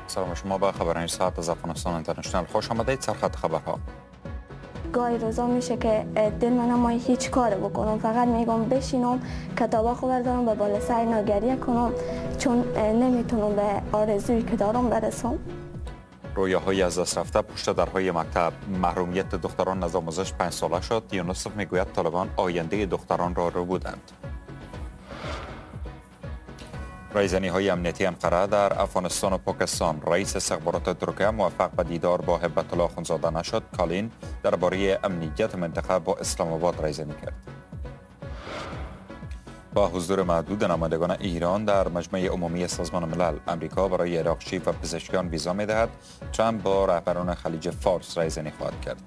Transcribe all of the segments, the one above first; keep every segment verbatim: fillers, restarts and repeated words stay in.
سلام شما به خبرهای ساعت از افغانستان اینترنشنال خوش آمدید. سرخط خبرها. گاهی روزا میشه که دل من نمای هیچ کار بکنم، فقط میگم بشینم کتابا خو بردارم به بالا سر اینا گریه کنم، چون نمیتونم به آرزویی که دارم برسم. رویاهای از دست رفته پشت درهای مکتب. محرومیت دختران از آموزش پنج ساله شد. یونسف میگوید طالبان آینده دختران را رو بودند. رایزنی های امنیتی انقره در افغانستان و پاکستان. رئیس استخبارات ترکیه موفق به دیدار با هبت الله اخوندزاده نشد. کالین درباره امنیت منطقه با اسلام آباد رایزنی کرد. با حضور محدود نمایندگان ایران در مجمع عمومی سازمان ملل، امریکا برای عراقچی و پزشکان ویزا می‌دهد. ترامپ با رهبران خلیج فارس رایزنی خواهد کرد.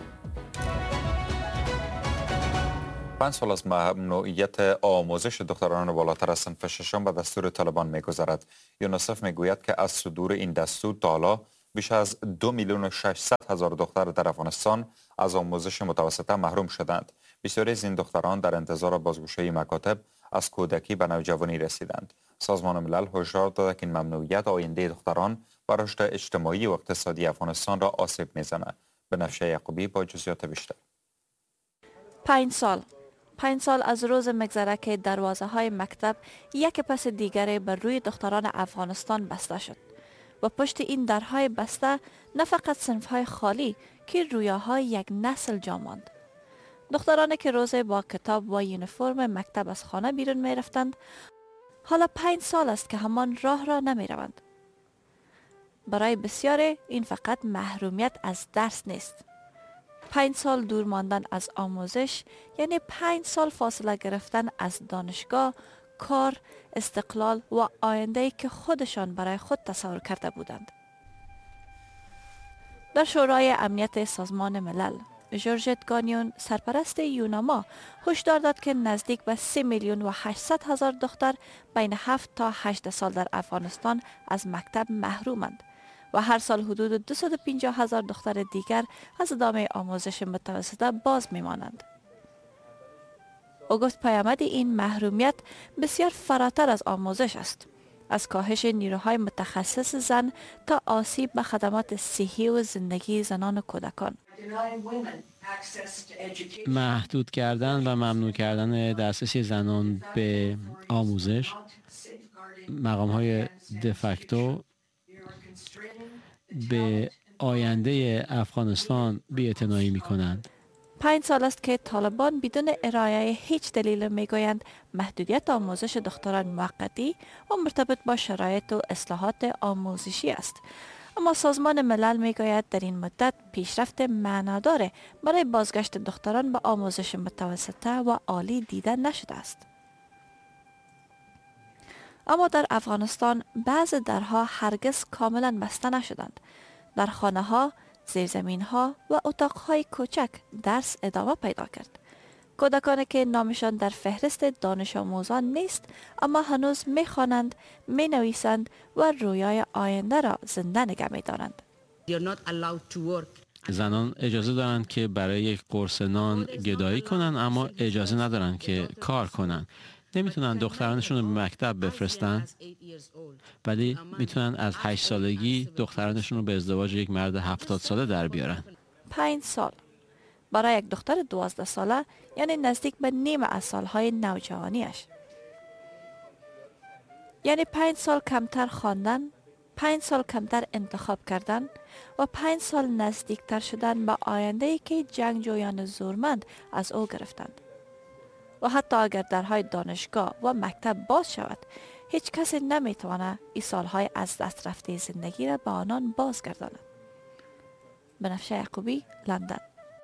پنج سال از ممنوعیت آموزش دختران بالاتر از صنف ششم به دستور طالبان می‌گذرد. یونسف میگوید که از صدور این دستور تا حالا بیش از دو میلیون و ششصد هزار دختر در افغانستان از آموزش متوسطه محروم شدند. بسیاری از این دختران در انتظار بازگشایی مکاتب از کودکی به نوجوانی رسیدند. سازمان ملل هشدار داده که این ممنوعیت آینده دختران و رشد اجتماعی و اقتصادی افغانستان را آسیب می‌زند. بنفشه یعقوبی با جزئیات بیشتر. پنج سال پنج سال از روز مگذره که دروازه های مکتب یک پس دیگر بر روی دختران افغانستان بسته شد و پشت این درهای بسته نه فقط صنف های خالی که رویاهای یک نسل جا ماند. دخترانی که روز با کتاب و یونیفرم مکتب از خانه بیرون می رفتند، حالا پنج سال است که همان راه را نمی روند. برای بسیاری این فقط محرومیت از درس نیست. پنج سال دور ماندن از آموزش یعنی پنج سال فاصله گرفتن از دانشگاه، کار، استقلال و آینده‌ای که خودشان برای خود تصور کرده بودند. در شورای امنیت سازمان ملل، جورجت گانیون سرپرست یوناما هشدار داد که نزدیک به سه میلیون و هشتصد هزار دختر بین هفت تا هجده سال در افغانستان از مکتب محرومند و هر سال حدود دویست و پنجاه هزار دختر دیگر از ادامه آموزش متوسطه باز میمانند. او گفت پیامد این محرومیت بسیار فراتر از آموزش است، از کاهش نیروهای متخصص زن تا آسیب به خدمات صحی و زندگی زنان و کودکان. محدود کردن و ممنوع کردن دسترسی زنان به آموزش، مقام‌های دفکتو به آینده افغانستان بی‌اعتنایی می‌کنند. پنج سال است که طالبان بدون ارائه هیچ دلیل میگویند محدودیت آموزش دختران موقتی و مرتبط با شرایط و اصلاحات آموزشی است. اما سازمان ملل میگوید در این مدت پیشرفت معنادار برای بازگشت دختران به آموزش متوسطه و عالی دیده نشده است. اما در افغانستان بعض درها هرگز کاملا بسته نشدند. در خانه ها، زیرزمین ها و اتاق های کوچک درس ادامه پیدا کرد. کودکانی که نامشان در فهرست دانش آموزان نیست اما هنوز می خوانند، می نویسند و رویای آینده را زنده نگه می دارند. زنان اجازه دارند که برای یک قرص نان گدایی کنند اما اجازه ندارند که کار کنند. نمیتونن دخترانشون رو به مکتب بفرستن، ولی میتونن از هشت سالگی دخترانشون رو به ازدواج یک مرد هفتاد ساله در بیارن. پنج سال برای یک دختر دوازده ساله یعنی نزدیک به نیم از سالهای نوجوانیش. یعنی پنج سال کمتر خواندن، پنج سال کمتر انتخاب کردن و پنج سال نزدیکتر شدن به آینده‌ای که جنگجویان زورمند از او گرفتند. و حتی اگر درهای دانشگاه و مکتب باز شود، هیچ کسی نمیتواند این سالهای از دست رفته زندگی را به آنان بازگرداند. بنفشه یعقوبی، لندن.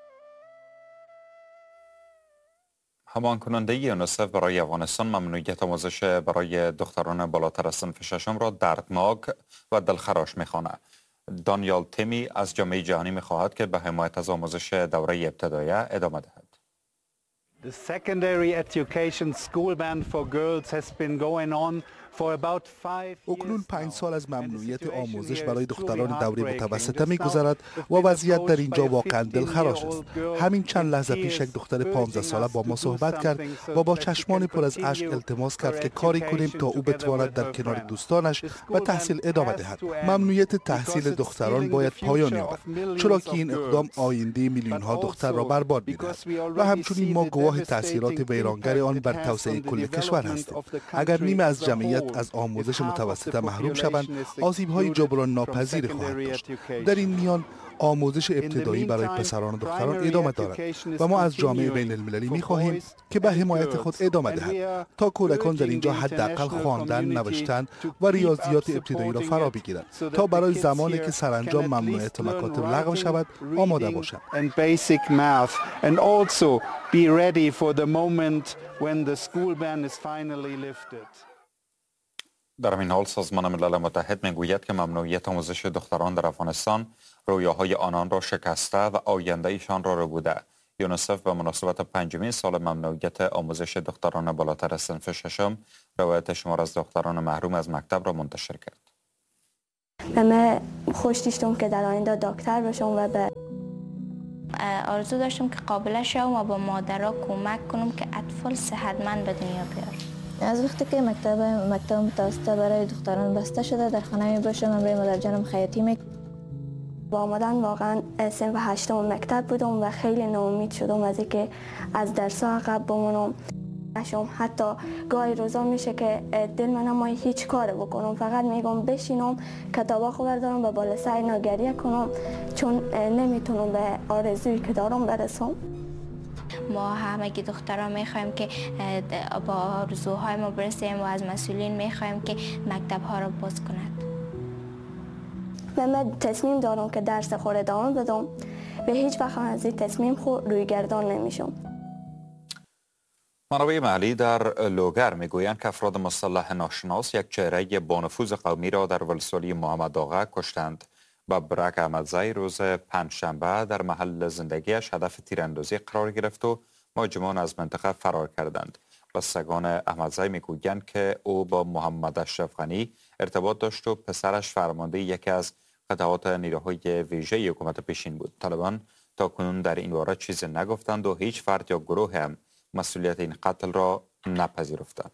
همان کننده یونسف برای افغانستان ممنوعیت آموزش برای دختران بالاتر از صنف ششم را دردناک و دلخراش می‌خواند. دانیال تیمی از جامعه جهانی می‌خواهد که به حمایت از آموزش دوره ابتدایی ادامه دهد. The secondary education school ban for girls has been going on اکنون پنج سال از ممنوعیت آموزش برای دختران دوره متوسطه می‌گذرد و وضعیت در اینجا واقعا دلخراش است. همین چند لحظه پیش یک دختر پانزده ساله با ما صحبت کرد و با چشمان پر از اشک التماس کرد که کاری کنیم تا او بتواند در کنار دوستانش و تحصیل ادامه دهد. ممنوعیت تحصیل دختران باید پایان یابد، چرا که این اقدام آینده میلیون ها دختر را برباد می‌دهد و همچنین ما گواه تاثیرات ویرانگر آن بر توسعه کل کشور هستیم. اگر نیمه از جمعیت از آموزش متوسطه محروم شوند، آسیب‌های جبران ناپذیر خواهد داشت. در این میان آموزش ابتدایی برای پسران و دختران ادامه دارد و ما از جامعه بین المللی می خواهیم که به حمایت خود ادامه دهد تا کودکان در اینجا حداقل خواندن، نوشتن و ریاضیات ابتدایی را فرا بگیرند تا برای زمانی که سرانجام ممنوعیت مکاتب لغو شود آماده باشند. در این حال سازمان ملل متحد میگوید که ممنوعیت آموزش دختران در افغانستان رویاهای آنان را شکسته و آینده ایشان را ربوده. یونیسف به مناسبت پنجمین سال ممنوعیت آموزش دختران بالاتر از صنف ششم روایت شمار از دختران محروم از مکتب را منتشر کرد. من خوش داشتم که در آینده دکتر بشم و به آرزو داشتم که قابل شوم و با مادرها کمک کنم که اطفال صحتمند به دنیا بیارم. از وقتی که مکتب مکتب متوسطه برای دختران بسته شده در خانه می باشم و برای مادر جانم خیاطی می با آمدن واقعا صنف هشتم مکتب بودم و خیلی ناامید شدم از اینکه از درس ها عقب بمونم. نشم حتی گاهی روزا میشه که دل من نمای هیچ کار بکنم، فقط میگم بشینم کتابا خو بردارم و بالا سر اینا گریه کنم چون نمیتونم به آرزویی که دارم برسم. ما همگی دخترها میخوایم که با آرزوهای ما برسیم و از مسئولین میخوایم که مکتب ها را باز کند. من تصمیم دارم که درس خود ادامه بدم و هیچ وقت از این تصمیم خود روی گردان نمیشم. منابع محلی در لوگر میگویند که افراد مسلح ناشناس یک چهره با نفوذ قومی را در ولسوالی محمد آقا کشتند. ببرک احمدزی روز پنجشنبه در محل زندگیش هدف تیراندازی قرار گرفت و مهاجمان از منطقه فرار کردند. بستگان احمدزی میگویند که او با محمد اشرف غنی ارتباط داشت و پسرش فرمانده یکی از قطعات نیروهای ویژه حکومت پیشین بود. طالبان تاکنون در این باره چیزی نگفتند و هیچ فرد یا گروه هم مسئولیت این قتل را نپذیرفتند.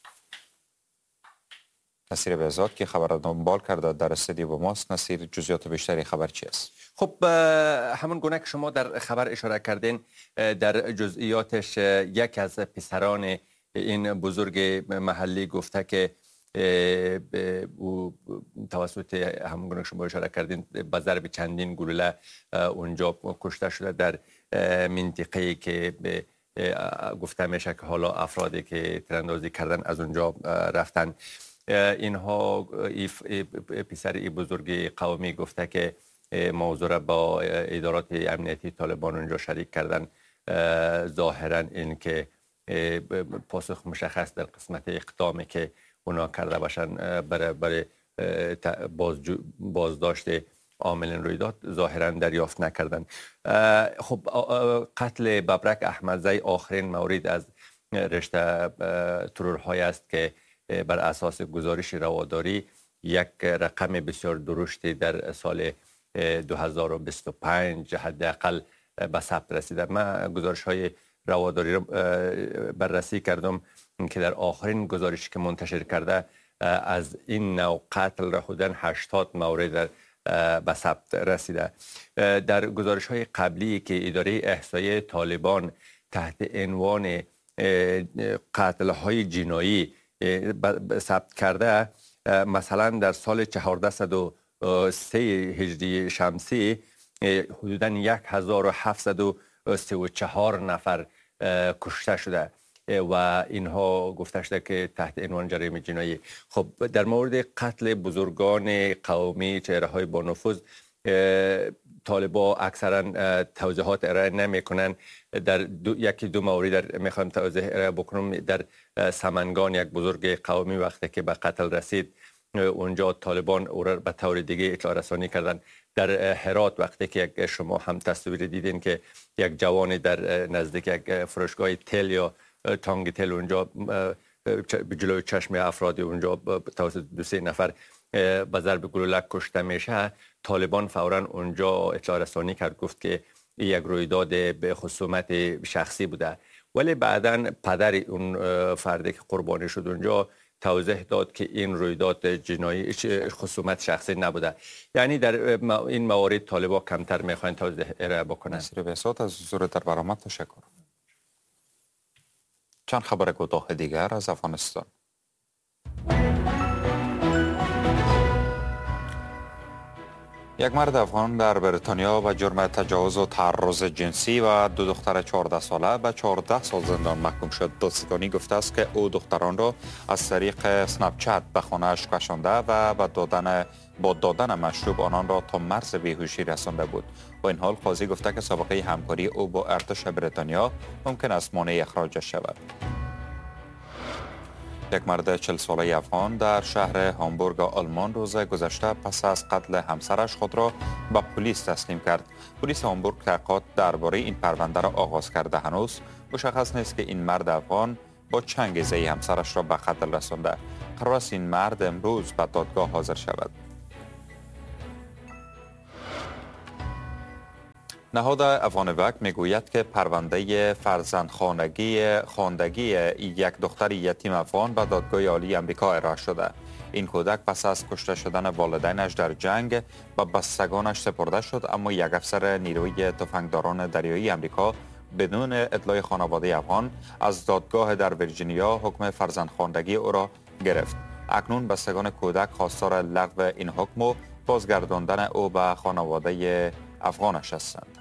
نصیر بهزاد که خبر دنبال کرده در استودیو با ماست. نصیر، جزئیات بیشتری خبر چی است؟ خب همون گونه که شما در خبر اشاره کردین، در جزئیاتش یک از پسران این بزرگ محلی گفته که او توسط همون گونه که شما اشاره کردین به ضرب چندین گلوله اونجا کشته شده در منطقه‌ای که گفته میشه که حالا افرادی که تیراندازی کردن از اونجا رفتن. اینها پسر ای بزرگ قومی گفته که موضوع را با ادارات امنیتی طالبان اونجا شریک کردن. ظاهرا این که پاسخ مشخص در قسمت اقدامی که اونا کرده باشن برای برای بازداشت عاملین رویداد ظاهرا دریافت نکردن. خب قتل ببرک احمدزی آخرین مورد از رشته ترورهای است که بر اساس گزارش رواداری یک رقم بسیار درشتی در سال دو هزار و بیست و پنج حداقل به ثبت رسیده. من گزارش های رواداری را بررسی کردم که در آخرین گزارشی که منتشر کرده از این نوع قتل را حدوداً هشتاد مورد به ثبت رسیده. در گزارش های قبلی که اداره احصایی طالبان تحت عنوان قتل های جنایی ثبت کرده، مثلا در سال چهاردهصد و سه هجری شمسی حدوداً یک هزار و هفتصد و سی و چهار نفر کشته شده و اینها گفته شده که تحت عنوان جرایم جنایی. خب در مورد قتل بزرگان قومی، چهره های با نفوذ، طالبا اکثرا توضیحات ارائه نمی کنند. در دو، یکی دو مورد میخوام توضیح ارائه بکنم. در سمنگان یک بزرگ قومی وقتی که به قتل رسید اونجا طالبان او را به طور دیگه اطلاع رسانی کردن. در هرات وقتی که شما هم تصویر دیدین که یک جوان در نزدیک یک فروشگاه تل یا تانگ تل اونجا به جلوی چشم افراد اونجا توسط دو سه نفر به ضرب گلوله کشته میشه، طالبان فورا اونجا اطلاع رسانی کرد، گفت که یک رویداد به خصومت شخصی بوده. ولی بعداً پدر اون فردی که قربانی شد اونجا توضیح داد که این رویداد جنایی خصومت شخصی نبوده. یعنی در این موارد طالبان کمتر میخواین توضیح ارائه بکنن. نصیر بساط از حضور در برنامه تشکر. چند خبر کوتاه دیگر از افغانستان. یک مرد افغان در بریتانیا به جرم تجاوز و تعرض جنسی و دو دختر چهارده ساله به چهارده سال زندان محکوم شد. دادستانی گفته است که او دختران را از طریق اسنپ چت به خانه‌اش کشانده و با دادن با دادن مشروب آنان را تا مرز بیهوشی رسانده بود. با این حال قاضی گفته که سابقه همکاری او با ارتش بریتانیا ممکن است مانع اخراجش شود. یک مرد چهل ساله افغان در شهر هامبورگ آلمان روز گذشته پس از قتل همسرش خود را به پلیس تسلیم کرد. پلیس هامبورگ تحقیقات درباره این پرونده را آغاز کرده. هنوز مشخص نیست که این مرد افغان با چه انگیزه‌ای همسرش را به قتل رسانده. قرار است این مرد امروز به دادگاه حاضر شود. نهاد افغانوک میگوید که پرونده فرزندخوانگی خواندگی یک دختر یتیم افغان به دادگاه عالی آمریکا ارائه شده. این کودک پس از کشته شدن والدینش در جنگ به بستگانش سپرده شد، اما یک افسر نیروی تفنگداران دریایی آمریکا بدون اطلاع خانواده افغان از دادگاه در ویرجینیا حکم فرزندخواندگی او را گرفت. اکنون بستگان کودک خواستار لغو این حکم و بازگرداندن او به خانواده افغانش هستند.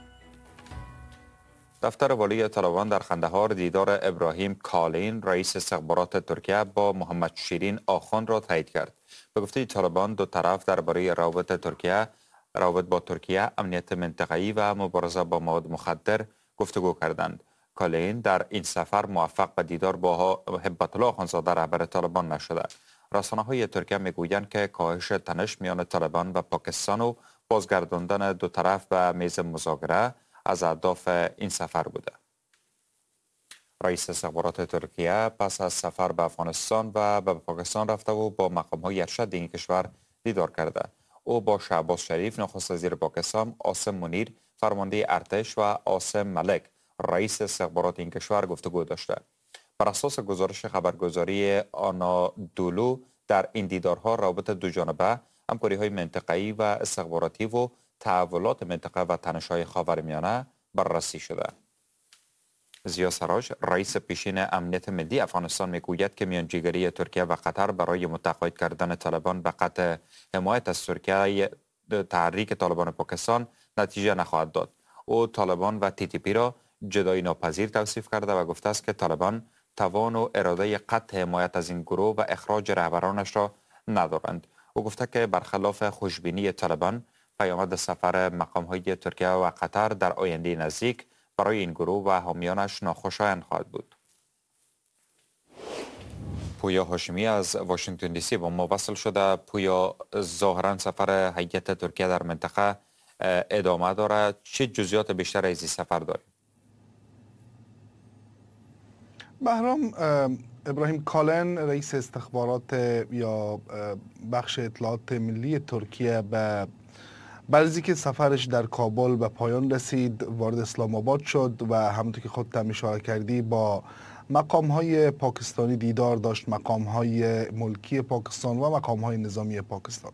دفتر والی طالبان در قندهار دیدار ابراهیم کالین رئیس استخبارات ترکیه با محمد شیرین آخوند را تایید کرد. به گفته طالبان دو طرف درباره روابط ترکیه، روابط با ترکیه، امنیت منطقه‌ای و مبارزه با مواد مخدر گفتگو کردند. کالین در این سفر موفق به دیدار با هبت الله آخوندزاده رهبر طالبان نشده. رسانه‌های ترکیه میگویند که کاهش تنش میان طالبان و پاکستان و بازگرداندن دو طرف به میز مذاکره از اهداف این سفر بوده. رئیس استخبارات ترکیه پس از سفر به افغانستان و به پاکستان رفته و با مقام‌های ارشد این کشور دیدار کرده. او با شهباز شریف نخست وزیر پاکستان، عاصم منیر فرمانده ارتش و عاصم ملک رئیس استخبارات این کشور گفتگو داشته. بر اساس گزارش خبرگزاری آنادولو در این دیدارها روابط دو جانبه، همکاری‌های منطقه‌ای و استخباراتی و تحولات منطقه و تنش‌های خاورمیانه بررسی شده. زیا سراج رئیس پیشین امنیت ملی افغانستان میگوید که میانجیگری ترکیه و قطر برای متقاعد کردن طالبان به قطع حمایت از ترکیه تحریک طالبان پاکستان نتیجه نخواهد داد. او طالبان و تی تی پی را جدایی ناپذیر توصیف کرده و گفته است که طالبان توان و اراده قطع حمایت از این گروه و اخراج رهبرانش را ندارند. او گفته که برخلاف خوشبینی طالبان، پیامد سفر مقام‌های ترکیه و قطر در آینده نزدیک برای این گروه و حامیانش ناخوشایند خواهد بود. پویا هاشمی از واشنگتن دی سی با ما وصل شده. پویا، ظاهرا سفر هیئت ترکیه در منطقه ادامه داره. چه جزئیات بیشتر از این سفر داریم؟ بهرام، ابراهیم کالن رئیس استخبارات یا بخش اطلاعات ملی ترکیه به بعد از اینکه سفرش در کابل به پایان رسید وارد اسلام آباد شد و همونطور که خودت هم اشاره کردی با مقام های پاکستانی دیدار داشت، مقام های ملکی پاکستان و مقام های نظامی پاکستان.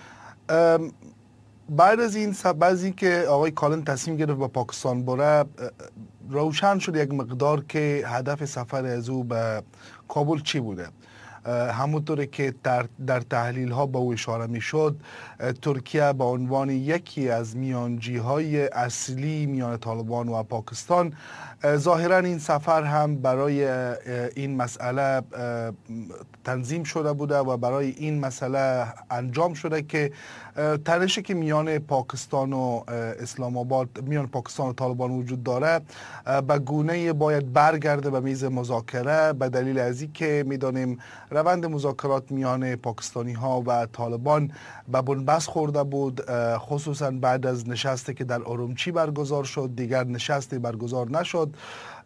بعد از این بعد از اینکه آقای کالن تصمیم گرفت به پاکستان بره، روشن شد یک مقدار که هدف سفر از او به کابل چی بوده. همونطوری که در, در تحلیل ها به او اشاره می شد، ترکیه به عنوان یکی از میانجی های اصلی میان طالبان و پاکستان، ظاهرا این سفر هم برای این مسئله تنظیم شده بوده و برای این مسئله انجام شده که تنشی که میان پاکستان و اسلام آباد، میان پاکستان و طالبان وجود داره، به گونه باید برگرده به میز مذاکره، به دلیل از این که میدانیم روند مذاکرات میان پاکستانی ها و طالبان به بنبست خورده بود، خصوصا بعد از نشستی که در ارومچی برگزار شد. دیگر نشستی برگزار نشد.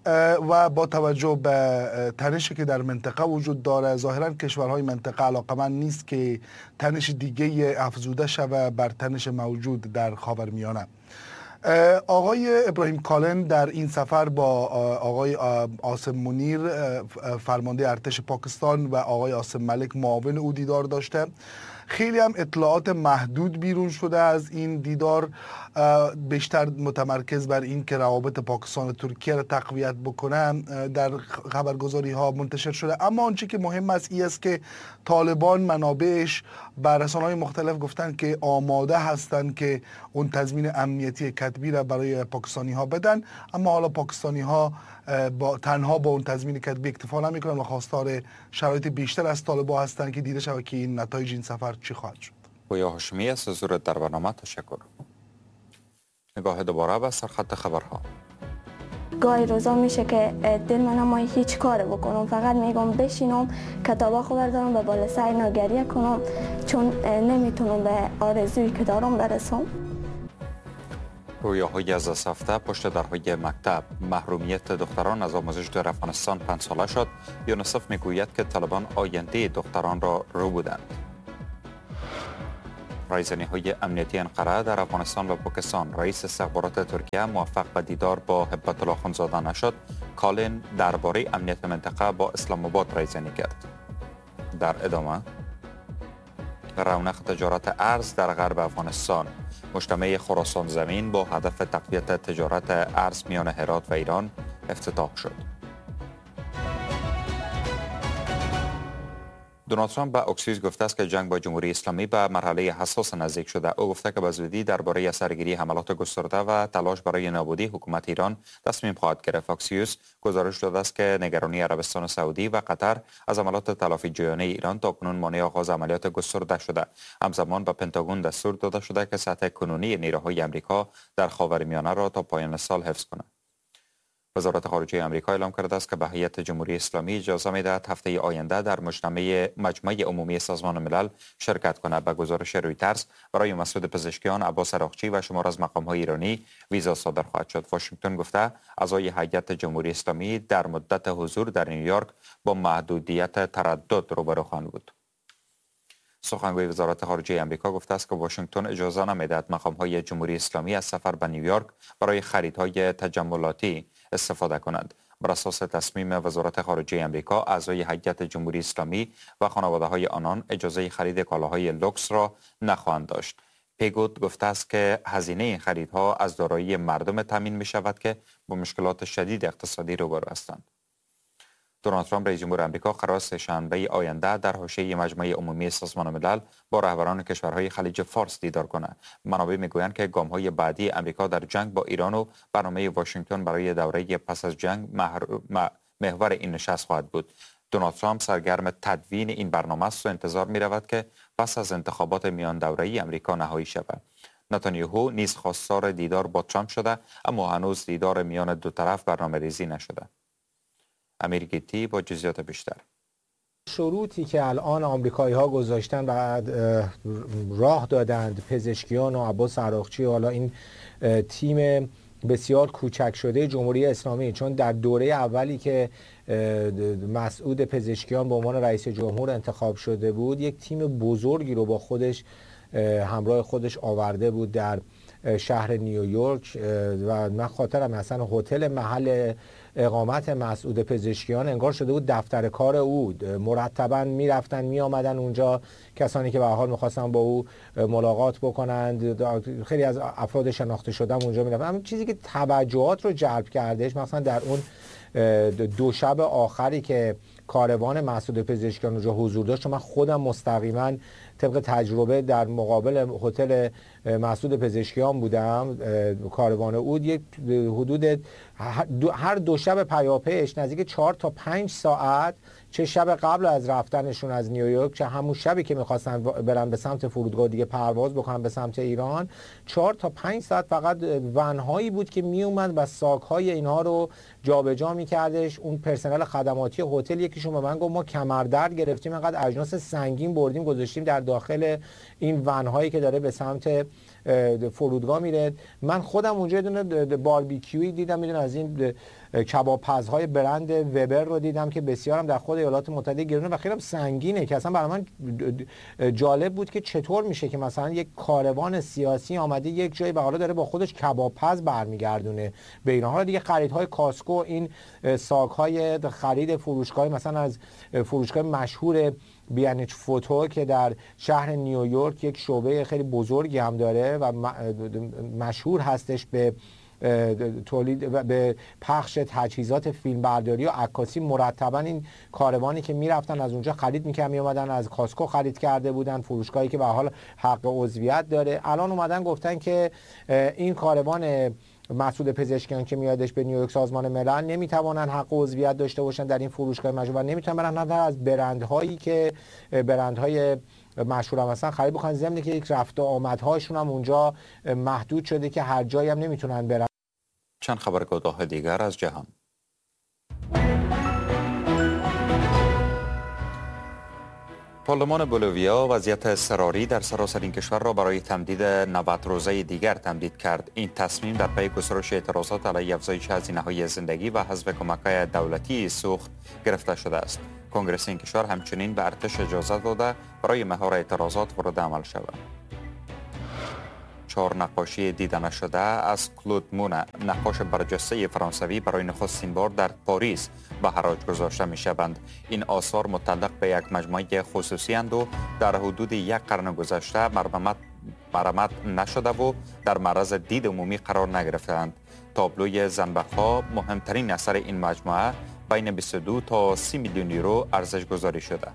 و با توجه به تنشی که در منطقه وجود داره ظاهرا کشورهای منطقه علاقمند نیست که تنش دیگه افزوده شود بر تنش موجود در خاورمیانه. آقای ابراهیم کالن در این سفر با آقای عاصم منیر فرمانده ارتش پاکستان و آقای عاصم ملک معاون او دیدار داشته. خیلی هم اطلاعات محدود بیرون شده از این دیدار، بیشتر متمرکز بر این که روابط پاکستان و ترکیه را تقویت بکنه در خبرگزاری ها منتشر شده. اما آنچه که مهم است این است که طالبان منابعش بر رسانه‌های مختلف گفتن که آماده هستند که اون تضمین امنیتی کتبی را برای پاکستانی ها بدن، اما حالا پاکستانی ها با تنها با اون تضمین کتبی اکتفا نمی‌کنن و خواستار شرایط بیشتر از طالبان هستند که دیده شود که این نتایج این سفر چی خواهد شد. پویا هاشمی از حضورت در برنامه تشکر. نگاه دوباره به سرخط خبرها. گاهی روزا میشه که دل من نمایی هیچ کار بکنم، فقط میگم بشینم کتابا خو بردارم و بالا سر ناگریه کنم، چون نمیتونم به آرزویی که دارم برسم. رویاهای از دست رفته پشت درهای مکتب، محرومیت دختران از آموزش در افغانستان پنج ساله شد. یونیسف میگوید که طالبان آینده دختران را رو بودند. رایزنی های امنیتی انقره در افغانستان و پاکستان. رئیس استخبارات ترکیه موفق به دیدار با هبت الله خانزاده نشد. کالن درباره امنیت منطقه با اسلام آباد رایزنی کرد. در ادامه رونق تجارت ارز در غرب افغانستان. مجتمع خراسان زمین با هدف تقویت تجارت ارز میان هرات و ایران افتتاح شد. دونالد ترامپ به اکسیوس گفته است که جنگ با جمهوری اسلامی به مرحله حساس نزدیک شده. او گفته که به زودی درباره اثرگیری حملات گسترده و تلاش برای نابودی حکومت ایران تصمیم خواهد گرفت. اکسیوس گزارش داده است که نگرانی عربستان سعودی و قطر از عملات تلافی جویانه ایران تاکنون مانع آغاز عملیات گسترده شده. همزمان به پنتاگون دستور داده شده که سطح کنونی نیروهای آمریکا در خاورمیانه را تا پایان سال حفظ کند. وزارت خارجه آمریکا اعلام کرده است که به هیئت جمهوری اسلامی اجازه می‌دهد هفته آینده در مجتمع مجمع عمومی سازمان ملل شرکت کند. به گزارش رویترز برای مسعود پزشکیان، عباس عراقچی و شمار از مقام‌های ایرانی ویزا صادر خواهد شد. واشنگتن گفته اعضای هیئت جمهوری اسلامی در مدت حضور در نیویورک با محدودیت تردد روبرو خواهند بود. سخنگوی وزارت خارجه آمریکا گفته است که واشنگتن اجازه نمی‌دهد مقام‌های جمهوری اسلامی از سفر به نیویورک برای خریدهای تجملاتی استفاده کنند. بر اساس تصمیم وزارت خارجه آمریکا، اعضای هیئت جمهوری اسلامی و خانواده‌های آنان اجازه خرید کالاهای لوکس را نخواهند داشت. پیگوت گفته است که هزینه این خریدها از دارایی مردم تامین می شود که با مشکلات شدید اقتصادی روبرو هستند. دونالد ترامپ رئیس جمهور آمریکا قرار است شنبه آینده در حاشیه مجمع عمومی سازمان ملل با رهبران کشورهای خلیج فارس دیدار کند. منابع میگویند که گام‌های بعدی آمریکا در جنگ با ایران و برنامه واشنگتن برای دوره پس از جنگ محور این نشست خواهد بود. دونالد ترامپ سرگرم تدوین این برنامه است و انتظار می‌رود که پس از انتخابات میان دوره‌ای آمریکا نهایی شود. نتانیاهو نیز خواستار دیدار با ترامپ شده، اما هنوز دیدار میان دو طرف برنامه‌ریزی نشده. امیر گیتی با جزئیات بیشتر. شروطی که الان آمریکایی ها گذاشتن بعد راه دادند پزشکیان و عباس عراقچی و حالا این تیم بسیار کوچک شده جمهوری اسلامی، چون در دوره اولی که مسعود پزشکیان به عنوان رئیس جمهور انتخاب شده بود یک تیم بزرگی رو با خودش همراه خودش آورده بود در شهر نیویورک و من خاطرم مثلا هتل محل اقامت مسعود پزشکیان انگار شده بود دفتر کار او. مرتبا میرفتن می آمدن اونجا کسانی که به هر حال میخواستن با او ملاقات بکنند. خیلی از افراد شناخته شدم اونجا میرفتن. اما چیزی که توجهات رو جلب کردش مثلا در اون دو شب آخری که کاروان مسعود پزشکیان اونجا حضور داشت، من خودم مستقیما طبق تجربه در مقابل هتل مسعود پزشکیان بودم، کاروان او یک حدود هر دو شب پیاپیش نزدیک چهار تا پنج ساعت، چه شب قبل از رفتنشون از نیویورک چه همون شبی که میخواستن برن به سمت فرودگاه دیگه پرواز بکنن به سمت ایران، چهار تا پنج ساعت فقط ونهایی بود که میومد و ساک‌های اینها رو جابجا میکردش. اون پرسنل خدماتی هتل یکیشون به من گفت ما کمردرد گرفتیم، انقدر اجناس سنگین بردیم گذاشتیم در داخل این ونهایی که داره به سمت فرودگاه میره. من خودم اونجا دونه باربیکیوی دیدم، میدونم از این کبابپزهای برند وبر رو دیدم که بسیارم در خود ایالات متحده گرونه و خیلی هم سنگینه که اصلا برای من جالب بود که چطور میشه که مثلا یک کاروان سیاسی آمده یک جایی و حالا داره با خودش کبابپز برمیگردونه به ایران. حالا دیگه خریدهای کاسکو، این ساک‌های خرید فروشگاه مثلا از فروشگاه مشهور بیانچ فوتو که در شهر نیویورک یک شعبه خیلی بزرگی هم داره و مشهور هستش به تولید و به پخش تجهیزات فیلمبرداری و عکاسی، مرتبا این کاروانی که میرفتن از اونجا خرید میکردن، میومدن از کاسکو خرید کرده بودن، فروشگاهی که به حال حق عضویت داره. الان اومدن گفتن که این کاروان مسعود پزشکیان که میادش به نیویورک سازمان ملل نمیتوانن حق عضویت داشته باشن در این فروشگاه مشهور و نمیتونن برن حتی از برندهایی که برندهای مشهور هم هستن خرید بکنن، ضمن که یک رفت و آمدهاشون هم اونجا محدود شده که هر جایی هم نمیتونن برن. چند خبرگزاری دیگر از جهان. پارلمان بولیویا وضعیت اضطراری در سراسر این کشور را برای تمدید نود روزه دیگر تمدید کرد. این تصمیم در پی گسترش اعتراضات علیه افزایش هزینه‌های زندگی و حذف کمک‌های دولتی سوخت گرفته شده است. کنگره این کشور همچنین به ارتش اجازه داده برای مهار اعتراضات وارد عمل شود. چهار نقاشی دیده نشده از کلود مون، نقاش برجسته فرانسوی، برای نخستین بار در پاریس به حراج گذاشته می شوند. این آثار متعلق به یک مجموعه خصوصی اند و در حدود یک قرن گذشته مرمت مرمت نشده و در معرض دید عمومی قرار نگرفتند. تابلوی زنبق‌ها مهمترین اثر این مجموعه بین بیست و دو تا سی میلیون یورو ارزش گذاری شده.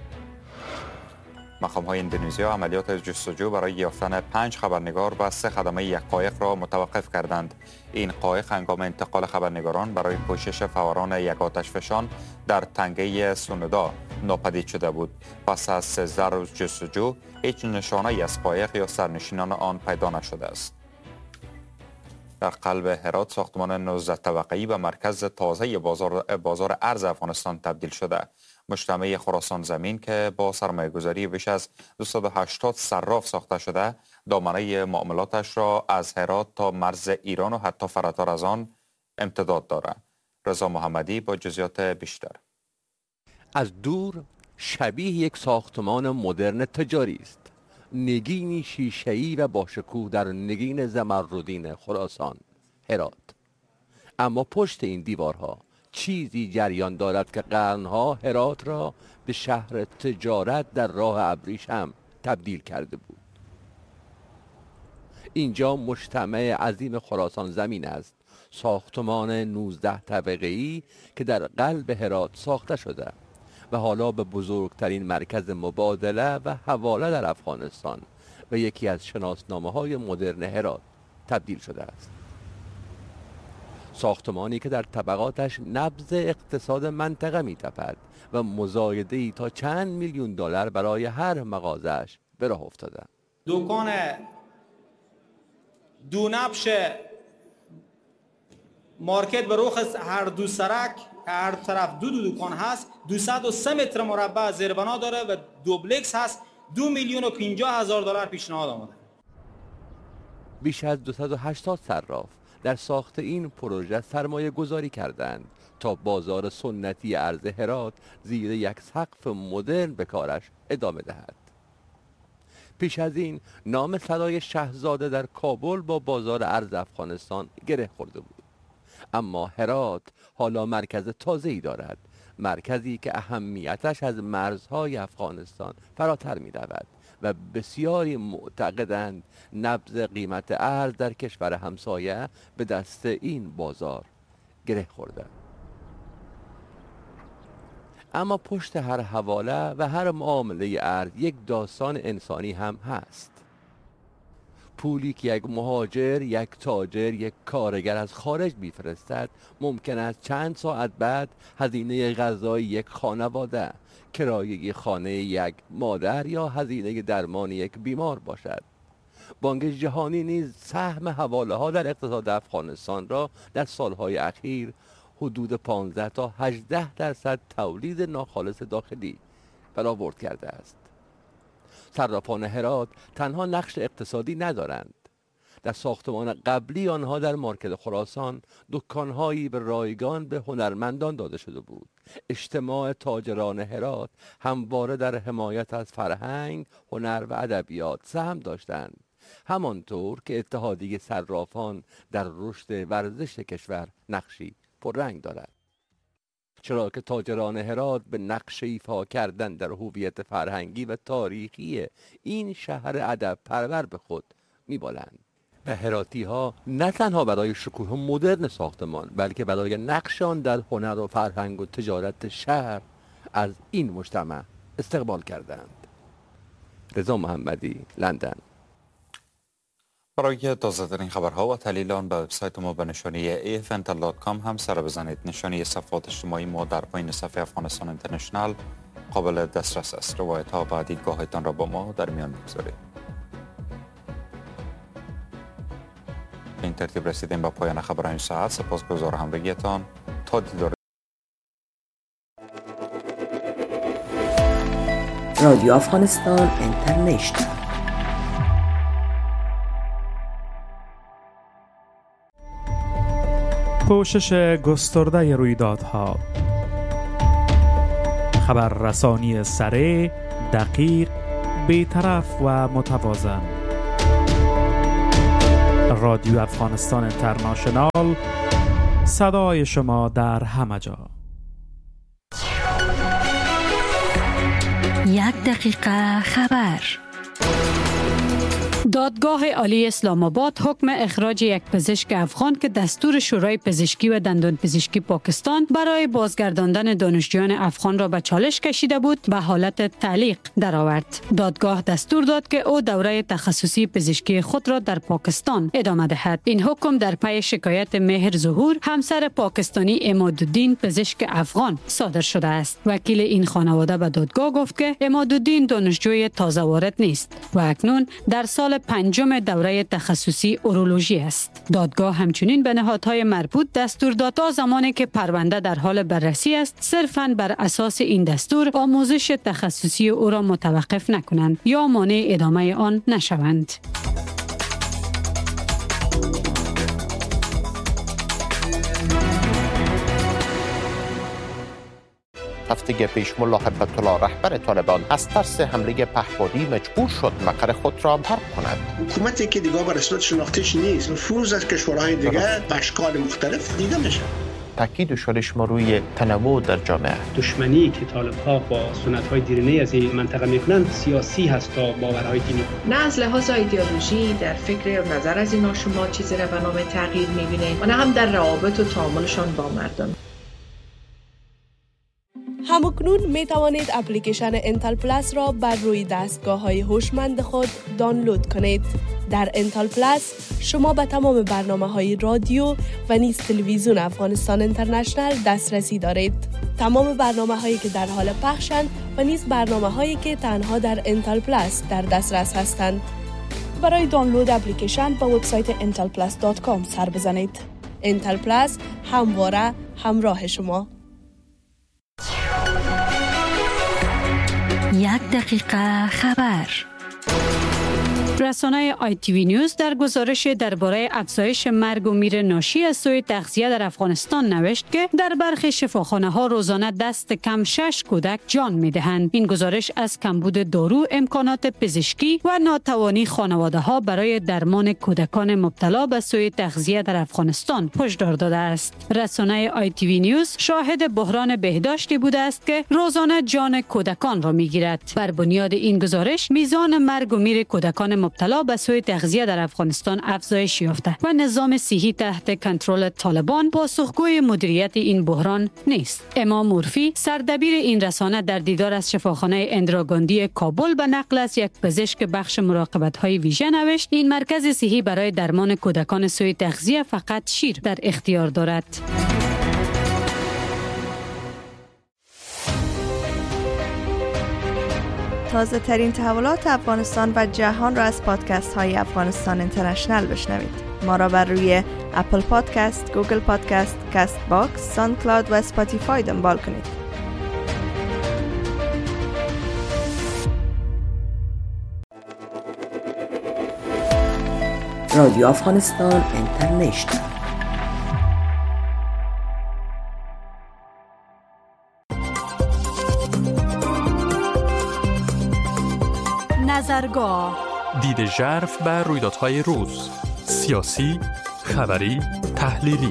مقام‌های اندونزیا عملیات جستجو برای یافتن پنج خبرنگار و سه خدمه یک قایق را متوقف کردند. این قایق هنگام انتقال خبرنگاران برای پوشش فوران یک آتشفشان در تنگه سونودا ناپدید شده بود. پس از سیزده روز جستجو هیچ نشانه‌ای از قایق یا سرنشینان آن پیدا نشده است. در قلب هرات ساختمان نوزده طبقه‌ای به مرکز تازه بازار بازار ارز افغانستان تبدیل شده. مجتمع خراسان زمین که با سرمایه‌گذاری بیش از دویست و هشتاد صراف ساخته شده، دامنه معاملاتش را از هرات تا مرز ایران و حتی فراتر از آن امتداد دارد. رضا محمدی با جزئیات بیشتر. از دور شبیه یک ساختمان مدرن تجاری است. نگینی شیشه‌ای و با شکوه در نگین زمرودین خراسان، هرات. اما پشت این دیوارها چیزی جریان دارد که قرنها هرات را به شهر تجارت در راه ابریشم تبدیل کرده بود. اینجا مجتمع عظیم خراسان زمین است، ساختمان نوزده طبقه‌ای که در قلب هرات ساخته شده و حالا به بزرگترین مرکز مبادله و حواله در افغانستان و یکی از شناسنامه‌های مدرن هرات تبدیل شده است. ساختمانی که در طبقاتش نبض اقتصاد منطقه می‌تپد و مزایده‌ای تا چند میلیون دلار برای هر مغازه‌اش به راه افتاده. دکان دو نبش مارکت به رخ هر دو سرک، هر طرف دو دو دکان هست، دویست و سه متر مربع زیربنا داره و دوبلکس هست. دو میلیون و پنجاه هزار دلار پیشنهاد آمده. بیش از دویست و هشتاد صراف در ساخت این پروژه سرمایه گذاری کردند تا بازار سنتی ارز هرات زیر یک سقف مدرن به کارش ادامه دهد. پیش از این نام سرای شهزاده در کابل با بازار ارز افغانستان گره خورده بود. اما هرات حالا مرکز تازه‌ای دارد، مرکزی که اهمیتش از مرزهای افغانستان فراتر می رود و بسیاری معتقدند نبض قیمت ارز در کشور همسایه به دست این بازار گره خورده. اما پشت هر حواله و هر معامله ارز یک داستان انسانی هم هست. پولی که یک مهاجر، یک تاجر، یک کارگر از خارج میفرستد ممکن است چند ساعت بعد هزینه غذای یک خانواده، کرایه خانه یک مادر یا هزینه درمان یک بیمار باشد. بانک جهانی نیز سهم حواله ها در اقتصاد افغانستان را در سالهای اخیر حدود پانزده تا هجده درصد تولید ناخالص داخلی برآورد کرده است. صرافان هرات تنها نقش اقتصادی ندارند. در ساختمان قبلی آنها در مارکت خراسان دکانهایی به رایگان به هنرمندان داده شده بود. اجتماع تاجران هرات همواره در حمایت از فرهنگ، هنر و ادبیات سهم داشتند، همانطور که اتحادیه صرافان در رشد ورزش کشور نقشی پررنگ دارد. چرا که تاجران هرات به نقش ایفا کردن در هویت فرهنگی و تاریخی این شهر ادب پرور به خود می‌بالند. و هراتی ها نه تنها برای شکوه مدرن ساختمان بلکه برای نقش آن در هنر و فرهنگ و تجارت شهر از این مجتمع استقبال کردند. رضا محمدی، لندن. برای تازه‌ترین خبرها و تحلیل آن به وبسایت ما به نشانی ای اف ان دات کام هم سر بزنید. نشانی صفحات اجتماعی ما در پایین صفحه افغانستان اینترنشنال قابل دسترس است. روایت ها و دیدگاهتان را با ما در میان بگذارید. این ترتیب رسیدیم به پایان خبرهای ساعت. سپاسگزار همراهیتان. تا دیدار. رادیو افغانستان اینترنشنال. پوشش گسترده رویدادها، خبررسانی سریع، دقیق، بی‌طرف و متوازن. رادیو افغانستان اینترنشنال، صدای شما در همه جا. یک دقیقه خبر. دادگاه عالی اسلام آباد حکم اخراج یک پزشک افغان که دستور شورای پزشکی و دندان پزشکی پاکستان برای بازگرداندن دانشجویان افغان را به چالش کشیده بود به حالت تعلیق درآورد. دادگاه دستور داد که او دوره تخصصی پزشکی خود را در پاکستان ادامه دهد. این حکم در پی شکایت مهر ظهور، همسر پاکستانی عمادالدین پزشک افغان صادر شده است. وکیل این خانواده به دادگاه گفت که عمادالدین دانشجوی تازه وارد نیست و اکنون در سال پنجم دوره تخصصی اورولوژی است. دادگاه همچنین به نهادهای مربوط دستور داد تا زمانی که پرونده در حال بررسی است صرفاً بر اساس این دستور آموزش تخصصی او را متوقف نکنند یا مانع ادامه آن نشوند. هفته پیش ملا هیبت الله رهبر طالبان از ترس حمله پهپادی مجبور شد مقر خود را ترک کند. حکومتی که دیگه بر اساس شناختیش نیست، نفوذ از کشورهای دیگه به اشکال مختلف دیده میشه. تاکید شده شما روی تنوع در جامعه. دشمنی که طالب‌ها با سنت‌های دیرینه از این منطقه میکنند سیاسی هست تا باورهای دینی. نه از لحاظ ایدئولوژی در فکر و نظر از اینا شما چیزی را به نام تغییر میبینید و نه هم در روابط و تعاملشان با مردم. همکنون می توانید اپلیکیشن انتل پلاس را بر روی دستگاه‌های هوشمند خود دانلود کنید. در انتل پلاس شما به تمام برنامه‌های رادیو و نیز تلویزیون افغانستان اینترنشنال دسترسی دارید. تمام برنامه‌هایی که در حال پخشند و نیز برنامه‌هایی که تنها در انتل پلاس در دسترس هستند. برای دانلود اپلیکیشن به وبسایت انتل پلاس دات کام سر بزنید. انتل پلاس همواره همراه شما. یک دقیقه خبر. رسانه آی تی وی نیوز در گزارش درباره افزایش مرگ و میر ناشی از سوی تغذیه در افغانستان نوشت که در برخی شفاخانه ها روزانه دست کم شش کودک جان می دهند. این گزارش از کمبود دارو، امکانات پزشکی و ناتوانی خانواده ها برای درمان کودکان مبتلا به سوی تغذیه در افغانستان هشدار داده است. رسانه آی تی وی نیوز شاهد بحران بهداشتی بوده است که روزانه جان کودکان را می گیرد. بر بنیاد این گزارش میزان مرگ و میر کودکان مبتلا به سوی تغذیه در افغانستان افزایش یافته و نظام صحی تحت کنترل طالبان پاسخگوی مدیریت این بحران نیست. امام مورفی سردبیر این رسانه در دیدار از شفاخانه اندراگاندی کابل به نقل از یک پزشک بخش مراقبت‌های ویژه نوشت این مرکز صحی برای درمان کودکان سوی تغذیه فقط شیر در اختیار دارد. تازه ترین تحولات افغانستان و جهان را از پادکست های افغانستان اینترنشنال بشنوید. ما را بر روی اپل پادکست، گوگل پادکست، کست باکس، ساوند کلاود و اسپاتیفای دنبال کنید. رادیو افغانستان اینترنشنال. نظرگاه، دید ژرف بر رویدادهای روز، سیاسی، خبری، تحلیلی.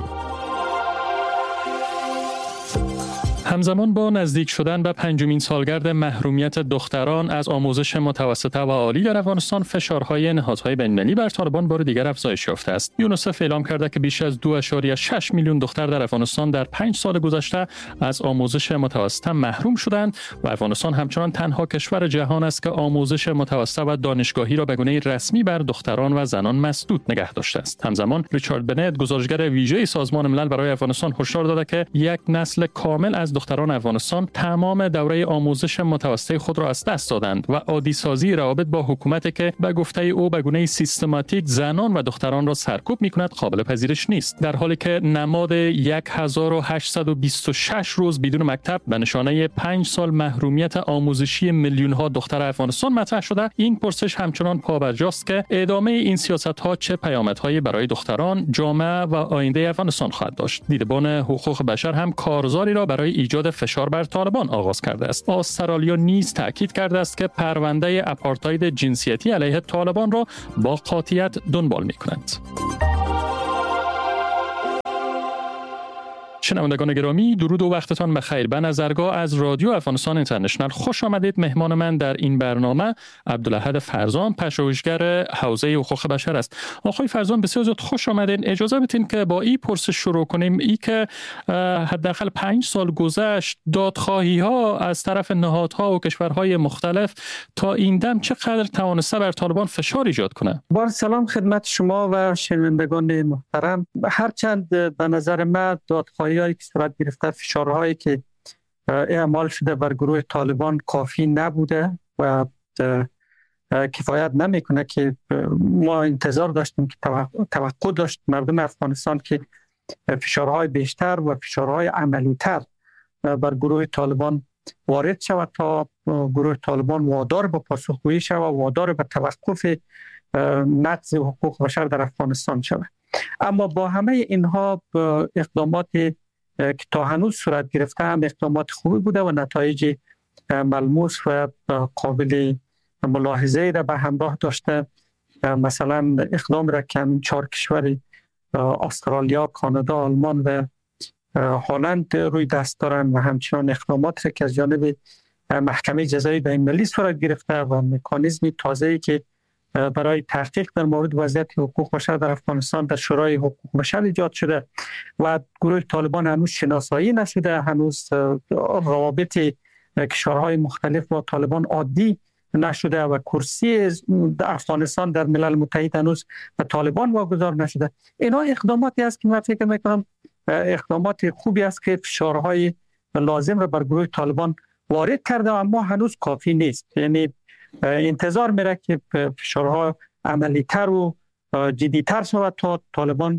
همزمان با نزدیک شدن به پنجمین سالگرد محرومیت دختران از آموزش متوسطه و عالی در افغانستان، فشارهای نهادهای بین‌المللی بر طالبان بار دیگر افزایش یافته است. یونیسف اعلام کرده که بیش از دو ممیز شش میلیون دختر در افغانستان در پنج سال گذشته از آموزش متوسطه محروم شدند و افغانستان همچنان تنها کشور جهان است که آموزش متوسطه و دانشگاهی را به گونه رسمی بر دختران و زنان مسدود نگه داشته است. همزمان ریچارد بنت، گزارشگر ویژه سازمان ملل برای افغانستان، هشدار داده که یک نسل کامل از دختران افغانستان تمام دوره آموزش متوسطه خود را از دست دادند و عادی سازی روابط با حکومتی که به گفته او به گونه سیستماتیک زنان و دختران را سرکوب می‌کند قابل پذیرش نیست. در حالی که نماد هزار و هشتصد و بیست و شش روز بدون مکتب به نشانه پنج سال محرومیت آموزشی میلیون‌ها دختر افغانستان مطرح شده، این پرسش همچنان پابرجاست که ادامه این سیاست‌ها چه پیامدهایی برای دختران، جامعه و آینده افغانستان خواهد داشت. دیدبان حقوق بشر هم کارزاری را برای ایجاد فشار بر طالبان آغاز کرده است. استرالیا نیز تاکید کرده است که پرونده آپارتاید جنسیتی علیه طالبان را با قاطعیت دنبال می‌کند. شنوندگان گرامی، درود و وقتتان بخیر. به نظرگاه از رادیو افغانستان اینترنشنال خوش آمدید. مهمان من در این برنامه عبدالاحد فرزان، پژوهشگر حوزه حقوق بشر است. آقای فرزان، بسیار زیاد خوش آمدین. اجازه بدین که با این پرسش شروع کنیم. ای که حداقل پنج سال گذشت، دادخواهی ها از طرف نهادها و کشورهای مختلف تا این دم چقدر توانسته بر طالبان فشار ایجاد کنه؟ با سلام خدمت شما و شنوندگان محترم. هرچند به نظر من دادخواهی هایی که صورت گرفته، فشارهایی که اعمال شده بر گروه طالبان کافی نبوده و کفایت نمیکنه که ما انتظار داشتیم که توقع داشت مردم افغانستان که فشارهای بیشتر و فشارهای عملی تر بر گروه طالبان وارد شود تا گروه طالبان وادار به پاسخگویی شود و وادار به توقف نقض حقوق بشر در افغانستان شود. اما با همه اینها اقدامات که تا هنوز صورت گرفته هم اقدامات خوبی بوده و نتایج ملموس و قابل ملاحظه را به همراه داشته. مثلا اقدام را که چهار کشور استرالیا، کانادا، آلمان و هلند روی دست دارند و همچنان اقدامات را که از جانب محکمه جزایی بین‌المللی صورت گرفته و مکانیزمی تازه‌ای که برای تحقیق در مورد وضعیت حقوق بشر در افغانستان در شورای حقوق بشر ایجاد شده و گروه طالبان هنوز شناسایی نشده، هنوز روابط کشورهای مختلف با طالبان عادی نشده و کرسی افغانستان در ملل متحد هنوز به طالبان واگذار نشده. اینا اقداماتی است که من فکر میکنم اقدامات خوبی است که فشارهای لازم را بر گروه طالبان وارد کرده، اما هنوز کافی نیست. یعنی انتظار میره که فشارها عملی‌تر و جدی‌تر شود تا طالبان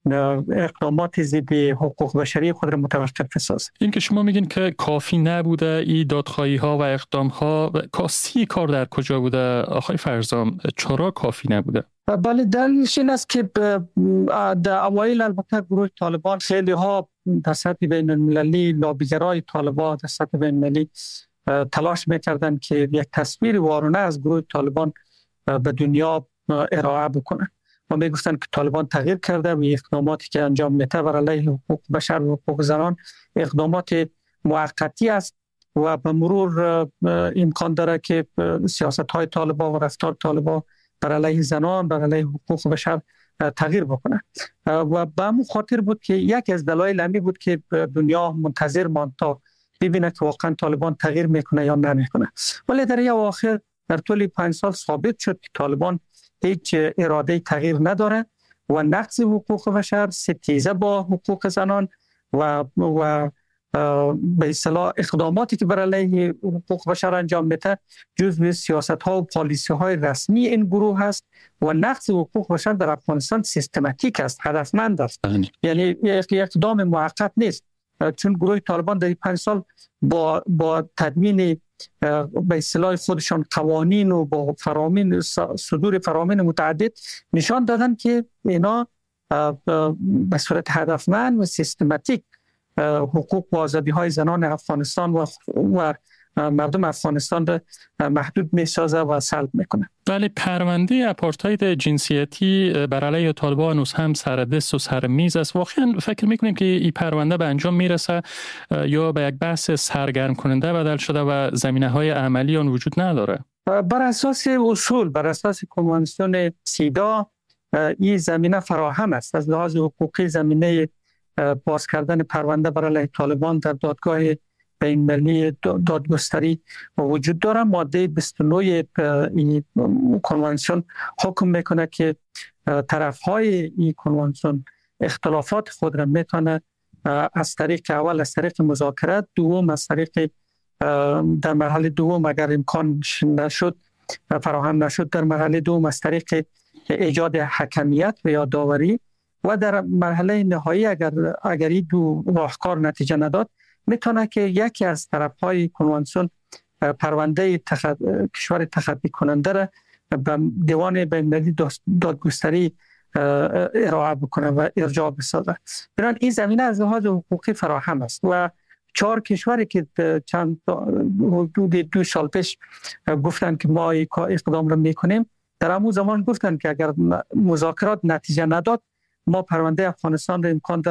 اقدامات ضد حقوق بشری خود را متوقف سازد. این که شما میگین که کافی نبوده این دادخواهی ها و اقدام ها، کاستی کار در کجا بوده آقای فرزان؟ چرا کافی نبوده؟ بله، دلیلش این است که در اوایل البته گروه طالبان خیلی ها در سطح بین المللی، لابیگرای طالبان در سطح بین المللی تلاش میکردن که یک تصویر وارونه از گروه طالبان به دنیا ارائه بکنن و میگفتن که طالبان تغییر کرده و اقداماتی که انجام میده بر علیه حقوق بشر و حقوق زنان اقدامات موقتی است و به مرور امکان داره که سیاست های طالبان و رفتار طالبان بر علیه زنان، بر علیه حقوق بشر تغییر بکنه. و به همون خاطر بود که یک از دلایل همی بود که دنیا منتظر ماند تا ببینه که واقعا طالبان تغییر میکنه یا نمیکنه. ولی در یک آخر در طول پنج سال ثابت شد که طالبان هیچ اراده تغییر نداره و نقض حقوق بشر، ستیزه با حقوق زنان و و به اصطلاح اقداماتی که بر علیه حقوق بشر انجام میده جزو سیاست ها و پالیسی های رسمی این گروه هست و نقض حقوق بشر در افغانستان سیستماتیک است، هدفمند است. یعنی یک اقدام موقت نیست. چون گروه طالبان در این پنج سال با با تدوین به اصطلاح خودشان قوانین و با فرامین صدور فرامین متعدد نشان دادن که اینا به صورت هدفمند و سیستماتیک حقوق و آزادی های زنان افغانستان و, و مردم افغانستان را محدود می‌سازه و سلب میکنه. ولی پرونده آپارتاید جنسیتی بر علیه طالبان هنوز هم سر دست و سر میز است. واقعا فکر میکنیم که این پرونده به انجام میرسه یا به یک بحث سرگرم کننده بدل شده و زمینه‌های عملی آن وجود نداره؟ بر اساس اصول، بر اساس کنوانسیون سیدا این زمینه فراهم است. از لحاظ حقوقی زمینه باز کردن پرونده بر علیه طالبان در دادگاه بین‌المللی دادگستری وجود داره. ماده بیست و نه این کنوانسیون حکم میکنه که طرف‌های این کنوانسیون اختلافات خود را میتونه از طریق اول از طریق مذاکرات، دوم از طریق در مرحله دوم اگر امکان نشد فراهم نشد در مرحله دوم از طریق ایجاد حکمیت و یا داوری و در مرحله نهایی اگر اگر این دو راهکار نتیجه نداد میتونه که یکی از طرف‌های کنوانسیون پرونده تخ... کشور تخطی کننده را به دیوان بین‌المللی دادگستری ارائه بکنه و ارجاع بسازه. برای این زمینه از لحاظ حقوقی فراهم است و چهار کشوری که چند حدود دو سال پیش گفتن که ما اقدام را میکنیم، در همون زمان گفتن که اگر مذاکرات نتیجه نداد ما پرونده افغانستان را امکان